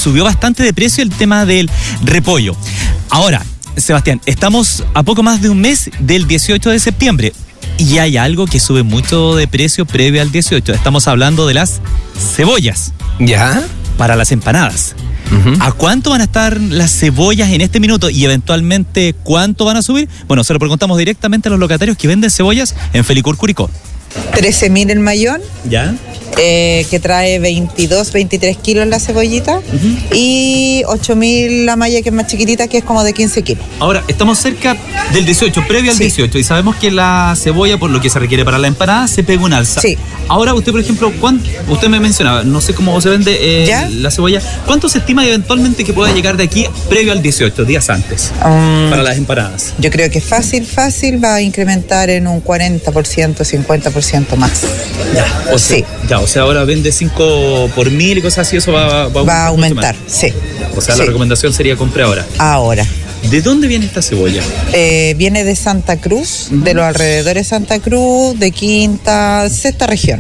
subió bastante de precio el tema del repollo. Ahora, Sebastián, estamos a poco más de un mes del 18 de septiembre y hay algo que sube mucho de precio previo al 18. Estamos hablando de las cebollas. ¿Ya? Para las empanadas. Uh-huh. ¿A cuánto van a estar las cebollas en este minuto y eventualmente cuánto van a subir? Bueno, se lo preguntamos directamente a los locatarios que venden cebollas en Felicur, Curicó. 13.000 el mayón. ¿Ya? Que trae 22, 23 kilos la cebollita. Uh-huh. Y 8.000 la malla, que es más chiquitita, que es como de 15 kilos. Ahora, estamos cerca del 18, previo al 18, y sabemos que la cebolla, por lo que se requiere para la empanada, se pega un alza. Sí. Ahora, usted, por ejemplo, usted me mencionaba, no sé cómo se vende la cebolla, ¿cuánto se estima eventualmente que pueda llegar de aquí previo al 18, días antes, para las empanadas? Yo creo que fácil va a incrementar en un 40%, 50% más. Ya, o sea, ahora vende 5 por 1000 y cosas así, eso va a aumentar, sí. O sea, la recomendación sería compre ahora. Ahora. ¿De dónde viene esta cebolla? Viene de Santa Cruz, uh-huh, de los alrededores de Santa Cruz, de Quinta, sexta región.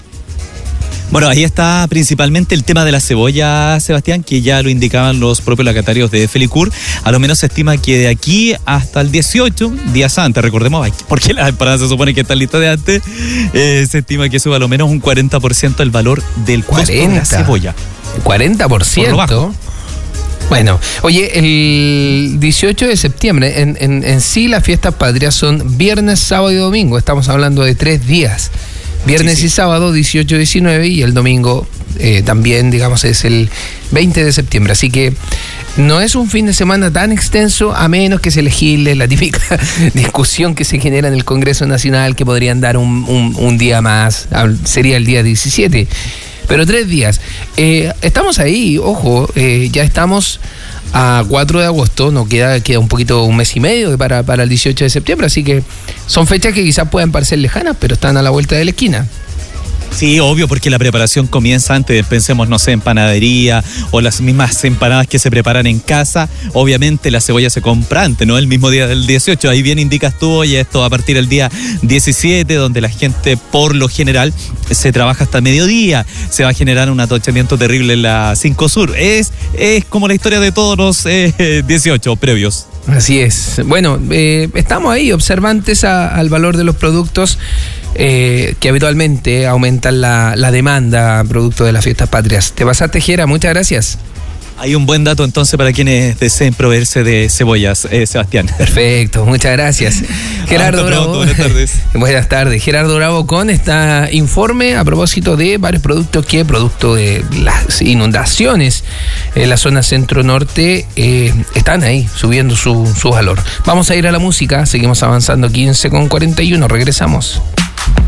Bueno, ahí está principalmente el tema de la cebolla, Sebastián, que ya lo indicaban los propios locatarios de Felicur. A lo menos se estima que de aquí hasta el 18, días antes, recordemos, porque las empanadas se supone que están listas de antes, se estima que sube a lo menos un 40% el valor del costo de la cebolla. ¿40%? Bueno, oye, el 18 de septiembre, en sí las fiestas patrias son viernes, sábado y domingo. Estamos hablando de 3 días. Viernes y sábado, 18, 19, y el domingo también, digamos, es el 20 de septiembre. Así que no es un fin de semana tan extenso, a menos que se legisle la típica discusión que se genera en el Congreso Nacional, que podrían dar un día más, sería el día 17. Pero 3 días. Estamos ahí, ojo, ya estamos a 4 de agosto, nos queda un poquito, un mes y medio para el 18 de septiembre, así que son fechas que quizás puedan parecer lejanas, pero están a la vuelta de la esquina. Sí, obvio, porque la preparación comienza antes, pensemos, no sé, en panadería o las mismas empanadas que se preparan en casa. Obviamente la cebolla se compra antes, ¿no? El mismo día del 18, ahí bien indicas tú, oye, esto a partir del día 17, donde la gente por lo general se trabaja hasta mediodía, se va a generar un atochamiento terrible en la 5 Sur. Es como la historia de todos los 18 previos. Así es. Bueno, estamos ahí observantes al valor de los productos que habitualmente aumentan la demanda producto de las fiestas patrias. Te pasaste, Jera, muchas gracias. Hay un buen dato entonces para quienes deseen proveerse de cebollas, Sebastián. Perfecto, muchas gracias. Gerardo Bravo. Buenas tardes. Buenas tardes. Gerardo Bravo con este informe a propósito de varios productos que, producto de las inundaciones en la zona centro-norte, están ahí subiendo su valor. Vamos a ir a la música, seguimos avanzando, 15:41, regresamos.